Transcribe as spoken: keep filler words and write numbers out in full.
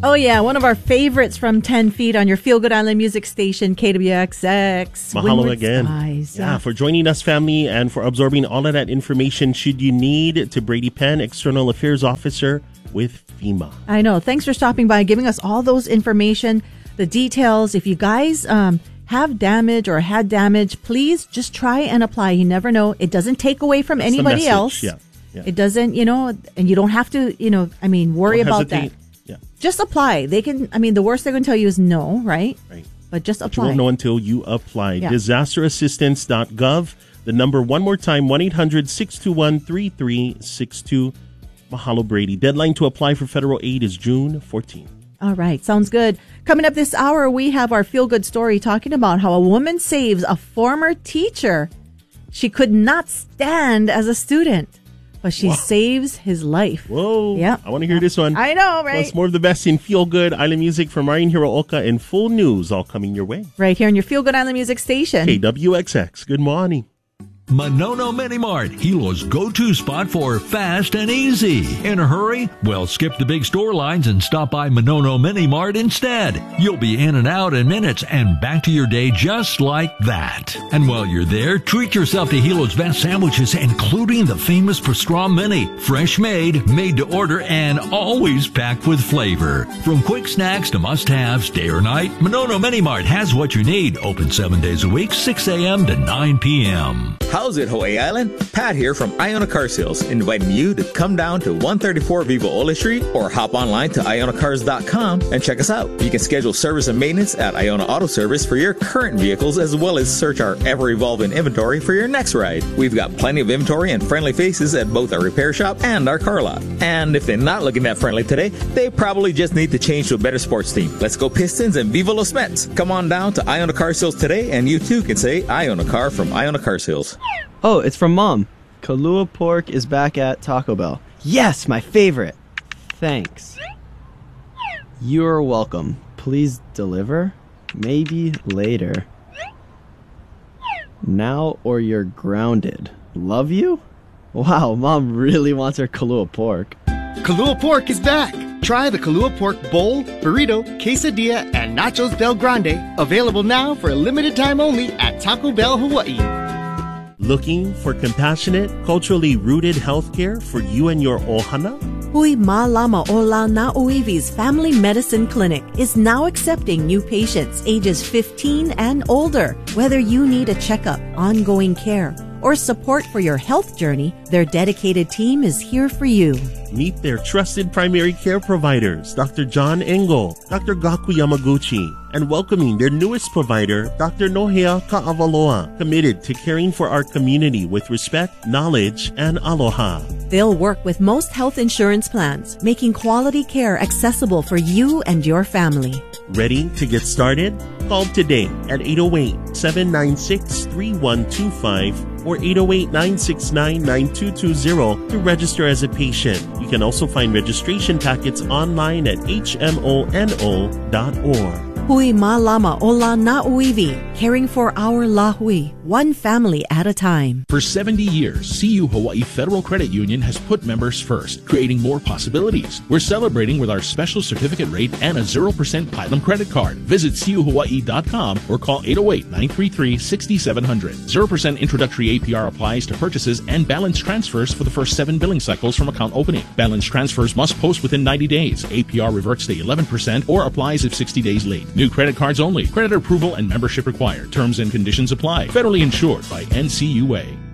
Oh, yeah. One of our favorites from ten feet on your Feel Good Island music station, K W X X. Mahalo Windward again. Skies. Yeah, for joining us, family, and for absorbing all of that information should you need to Brady Penn, External Affairs Officer with FEMA. I know. Thanks for stopping by, giving us all those information, the details. If you guys um, have damage or had damage, please just try and apply. You never know. It doesn't take away from That's the anybody message. else. Yeah, yeah. It doesn't, you know, and you don't have to, you know, I mean, worry Don't about hesitate. that. Yeah. Just apply. They can, I mean, the worst they're going to tell you is no, right? Right. But just But you apply. won't know until you apply. Yeah. disaster assistance dot gov. The number one more time, one eight hundred six two one three three six two. Mahalo, Brady. Deadline to apply for federal aid is June fourteenth. All right. Sounds good. Coming up this hour, we have our feel good story talking about how a woman saves a former teacher. She could not stand as a student, but she Wow. saves his life. Whoa. Yeah. I want to hear this one. I know, right? Plus more of the best in Feel Good Island music from Ryan Hirooka and full news all coming your way. Right here on your Feel Good Island music station. K W X X. Good morning. Manono Mini Mart, Hilo's go-to spot for fast and easy. In a hurry? Well, skip the big store lines and stop by Manono Mini Mart instead. You'll be in and out in minutes and back to your day just like that. And while you're there, treat yourself to Hilo's best sandwiches, including the famous Pastrami Mini. Fresh made, made to order, and always packed with flavor. From quick snacks to must-haves, day or night, Manono Mini Mart has what you need. Open seven days a week, six a.m. to nine p.m. How's it, Hawaii Island? Pat here from Iona Car Sales, inviting you to come down to one thirty-four Viva Ole Street or hop online to iona cars dot com and check us out. You can schedule service and maintenance at Iona Auto Service for your current vehicles, as well as search our ever-evolving inventory for your next ride. We've got plenty of inventory and friendly faces at both our repair shop and our car lot. And if they're not looking that friendly today, they probably just need to change to a better sports team. Let's go Pistons and Viva Los Mets. Come on down to Iona Car Sales today, and you too can say I own a car from Iona Car Sales. Oh, it's from Mom. Kalua pork is back at Taco Bell. Yes, my favorite. Thanks. You're welcome. Please deliver. Maybe later. Now or you're grounded. Love you? Wow, Mom really wants her Kalua pork. Kalua pork is back. Try the Kalua pork bowl, burrito, quesadilla, and nachos Del Grande. Available now for a limited time only at Taco Bell, Hawaii. Looking for compassionate, culturally rooted healthcare for you and your ohana? Hui Malama Ola Nauivi's Family Medicine Clinic is now accepting new patients ages fifteen and older. Whether you need a checkup, ongoing care, or support for your health journey, their dedicated team is here for you. Meet their trusted primary care providers, Doctor John Engel, Doctor Gaku Yamaguchi, and welcoming their newest provider, Doctor Nohea Kaavaloa, committed to caring for our community with respect, knowledge, and aloha. They'll work with most health insurance plans, making quality care accessible for you and your family. Ready to get started? Call today at eight oh eight, seven nine six, three one two five or eight oh eight, nine six nine, nine two two zero to register as a patient. You can also find registration packets online at h m o n o dot org. Hui Malama Ola Nauivi, caring for our Lahui, one family at a time. For seventy years, C U Hawaii Federal Credit Union has put members first, creating more possibilities. We're celebrating with our special certificate rate and a zero percent Platinum credit card. Visit c u hawaii dot com or call eight oh eight, nine three three, six seven zero zero. zero percent introductory A P R applies to purchases and balance transfers for the first seven billing cycles from account opening. Balance transfers must post within ninety days. A P R reverts to eleven percent or applies if sixty days late. New credit cards only. Credit approval and membership required. Terms and conditions apply. Federally insured by N C U A.